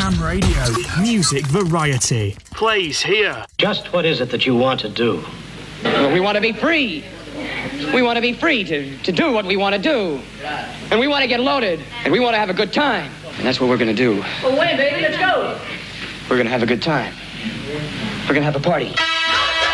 Jam Radio. Music variety. Plays here. Just what is it that you want to do? Well, we want to be free. We want to be free to do what we want to do. And we want to get loaded. And we want to have a good time. And that's what we're going to do. Well, wait, baby, let's go. We're going to have a good time. We're going to have a party.